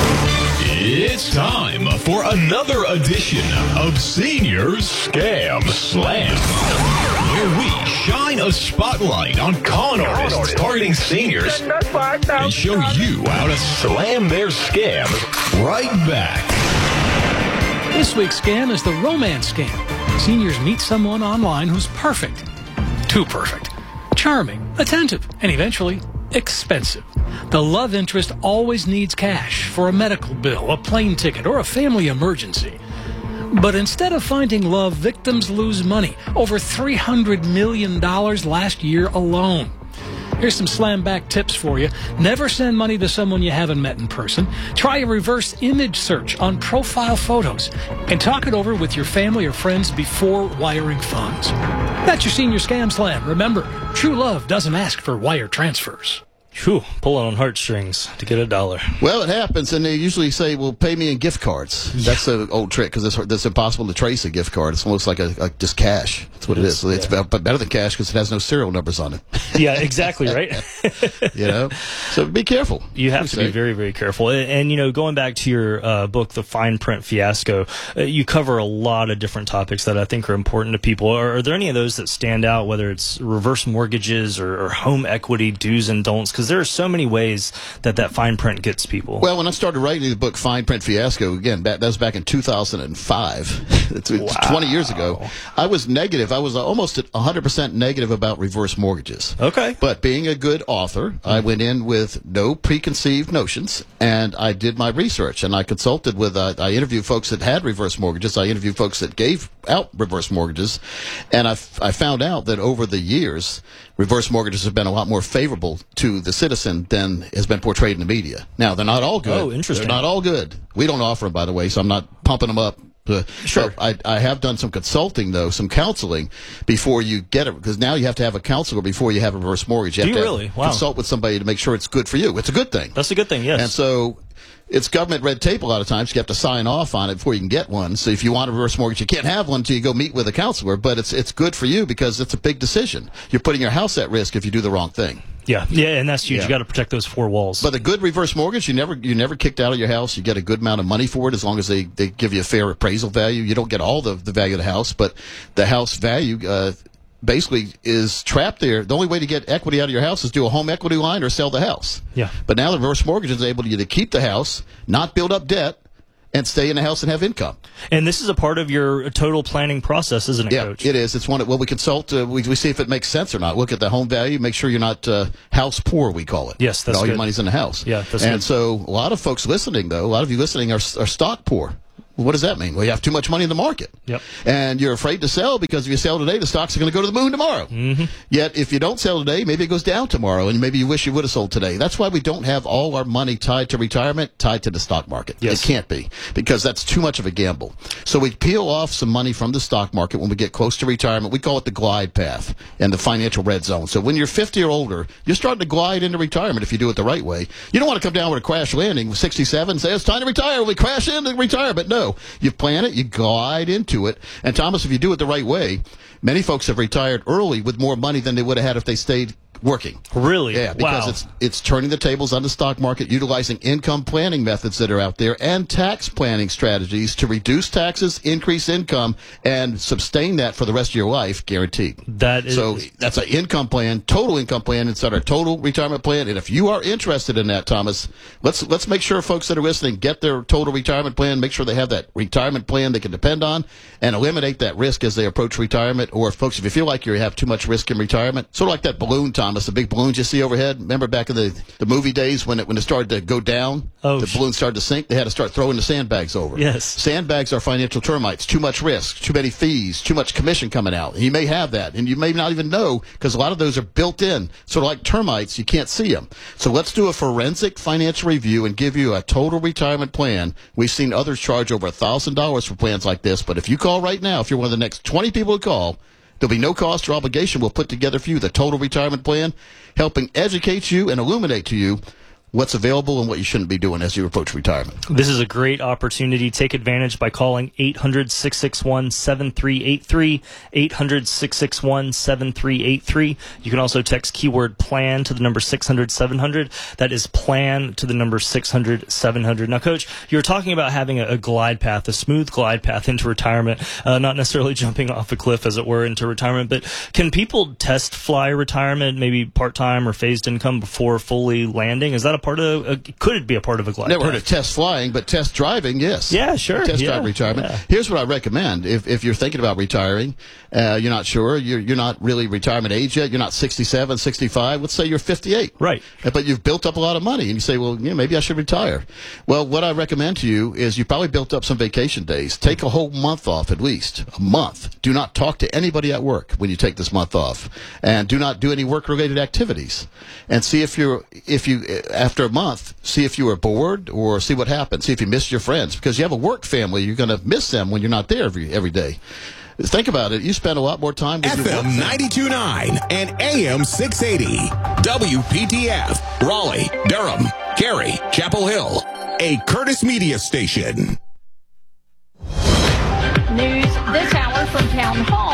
It's time for another edition of Senior Scam Slam, where we shine a spotlight on con artists targeting seniors and show you how to slam their scams right back. This week's scam is the romance scam. Seniors meet someone online who's perfect. Too perfect. Charming, attentive, and eventually expensive. The love interest always needs cash for a medical bill, a plane ticket, or a family emergency. But instead of finding love, victims lose money. Over $300 million last year alone. Here's some slam back tips for you. Never send money to someone you haven't met in person. Try a reverse image search on profile photos. And talk it over with your family or friends before wiring funds. That's your Senior Scam Slam. Remember, true love doesn't ask for wire transfers. Whew, pulling on heartstrings to get $1. Well, it happens, and they usually say, well, pay me in gift cards. That's an old trick, because it's impossible to trace a gift card. It's almost like just cash. That's what it is. It's better than cash because it has no serial numbers on it. Yeah, exactly, right? So be careful. You have to be very, very careful. And going back to your book, The Fine Print Fiasco, you cover a lot of different topics that I think are important to people. Are there any of those that stand out, whether it's reverse mortgages or home equity do's and don'ts? Because because there are so many ways that fine print gets people. Well, when I started writing the book Fine Print Fiasco, again, that was back in 2005. It's 20 years ago. I was negative. I was almost at 100% negative about reverse mortgages. Okay. But being a good author, I went in with no preconceived notions, and I did my research, and I consulted with, I interviewed folks that had reverse mortgages. I interviewed folks that gave out reverse mortgages, and I found out that over the years, reverse mortgages have been a lot more favorable to the citizen than has been portrayed in the media. Now, they're not all good. Oh, interesting. They're not all good. We don't offer them, by the way, so I'm not pumping them up. Sure. I have done some consulting, though, some counseling before you get it, because now you have to have a counselor before you have a reverse mortgage. You have to really? Wow. Consult with somebody to make sure it's good for you. It's a good thing. That's a good thing, yes. And so it's government red tape a lot of times. You have to sign off on it before you can get one. So if you want a reverse mortgage, you can't have one until you go meet with a counselor. But it's good for you because it's a big decision. You're putting your house at risk if you do the wrong thing. Yeah, and that's huge. You got to protect those four walls. But a good reverse mortgage, you never kicked out of your house. You get a good amount of money for it as long as they give you a fair appraisal value. You don't get all the value of the house, but the house value basically is trapped there. The only way to get equity out of your house is do a home equity line or sell the house. Yeah. But now the reverse mortgage is able to keep the house, not build up debt, and stay in the house and have income. And this is a part of your total planning process, isn't it, Coach? Yeah, it is. It's one. Well, we consult. We see if it makes sense or not. Look at the home value. Make sure you're not house poor. We call it. Yes, that's all good. your money's in the house. Yeah, that's and good. so a lot of folks listening, though, a lot of you listening are stock poor. What does that mean? Well, you have too much money in the market. Yep. And you're afraid to sell because if you sell today, the stocks are going to go to the moon tomorrow. Mm-hmm. Yet, if you don't sell today, maybe it goes down tomorrow, and maybe you wish you would have sold today. That's why we don't have all our money tied to retirement, tied to the stock market. Yes. It can't be, because that's too much of a gamble. So we peel off some money from the stock market when we get close to retirement. We call it the glide path and the financial red zone. So when you're 50 or older, you're starting to glide into retirement if you do it the right way. You don't want to come down with a crash landing with 67 and say, it's time to retire. We crash into retirement. No. You plan it, you glide into it. And Thomas, if you do it the right way, many folks have retired early with more money than they would have had if they stayed working. Really? Yeah, because it's turning the tables on the stock market, utilizing income planning methods that are out there and tax planning strategies to reduce taxes, increase income, and sustain that for the rest of your life, guaranteed. So that's an income plan, total income plan instead of a total retirement plan. And if you are interested in that, Thomas, let's make sure folks that are listening get their total retirement plan, make sure they have that retirement plan they can depend on, and eliminate that risk as they approach retirement. Or folks, if you feel like you have too much risk in retirement, sort of like that balloon, Thomas, the big balloons you see overhead. Remember back in the movie days when it started to go down, the balloon started to sink, they had to start throwing the sandbags over. Yes. Sandbags are financial termites. Too much risk, too many fees, too much commission coming out. And you may have that, and you may not even know, because a lot of those are built in. Sort of like termites, you can't see them. So let's do a forensic financial review and give you a total retirement plan. We've seen others charge over $1,000 for plans like this, but if you call right now, if you're one of the next 20 people to call, there'll be no cost or obligation. We'll put together for you the total retirement plan, helping educate you and illuminate to you what's available and what you shouldn't be doing as you approach retirement. This is a great opportunity. Take advantage by calling 800-661-7383, 800-661-7383. You can also text keyword PLAN to the number 600-700. That is PLAN to the number 600-700. Now, Coach, you were talking about having a glide path, a smooth glide path into retirement, not necessarily jumping off a cliff, as it were, into retirement, but can people test fly retirement, maybe part-time or phased income before fully landing? Is that a part of? Could it be a part of a glide Never path? heard of test flying, but test driving, yes. Yeah, sure. Test drive retirement. Yeah. Here's what I recommend. If you're thinking about retiring, you're not sure, you're not really retirement age yet, you're not 67, 65, let's say you're 58. Right. But you've built up a lot of money, and you say, well, maybe I should retire. Well, what I recommend to you is you probably built up some vacation days. Take a whole month off at least. A month. Do not talk to anybody at work when you take this month off. And do not do any work-related activities. And see if you after a month, see if you were bored or see what happens. See if you missed your friends. Because you have a work family, you're going to miss them when you're not there every day. Think about it. You spend a lot more time with your FM 92.9 and AM 680. WPTF. Raleigh, Durham, Cary, Chapel Hill. A Curtis Media station. News this hour from Town Hall. I'm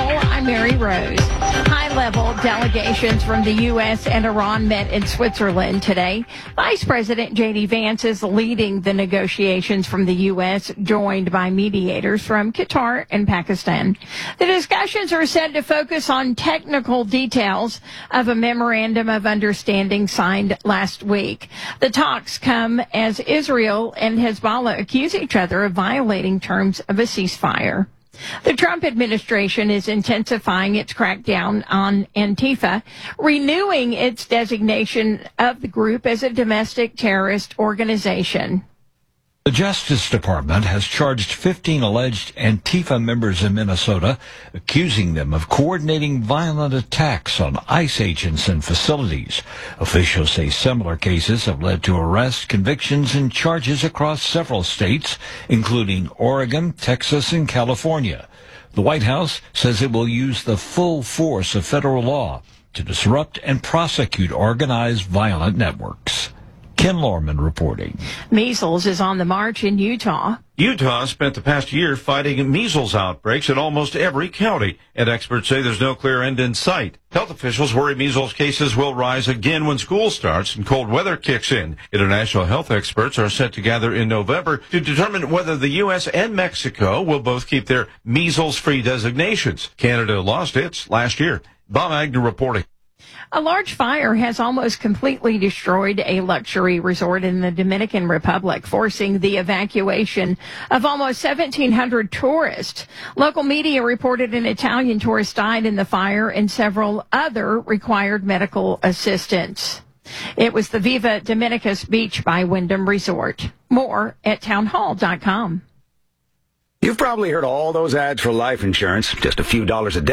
I'm Mary Rose. High-level delegations from the U.S. and Iran met in Switzerland today. Vice President J.D. Vance is leading the negotiations from the U.S., joined by mediators from Qatar and Pakistan. The discussions are said to focus on technical details of a memorandum of understanding signed last week. The talks come as Israel and Hezbollah accuse each other of violating terms of a ceasefire. The Trump administration is intensifying its crackdown on Antifa, renewing its designation of the group as a domestic terrorist organization. The Justice Department has charged 15 alleged Antifa members in Minnesota, accusing them of coordinating violent attacks on ICE agents and facilities. Officials say similar cases have led to arrests, convictions, and charges across several states, including Oregon, Texas, and California. The White House says it will use the full force of federal law to disrupt and prosecute organized violent networks. Ken Lorman reporting. Measles is on the march in Utah. Utah spent the past year fighting measles outbreaks in almost every county, and experts say there's no clear end in sight. Health officials worry measles cases will rise again when school starts and cold weather kicks in. International health experts are set to gather in November to determine whether the U.S. and Mexico will both keep their measles-free designations. Canada lost its last year. Bob Agnew reporting. A large fire has almost completely destroyed a luxury resort in the Dominican Republic, forcing the evacuation of almost 1,700 tourists. Local media reported an Italian tourist died in the fire and several other required medical assistance. It was the Viva Dominicus Beach by Wyndham Resort. More at townhall.com. You've probably heard all those ads for life insurance, just a few dollars a day.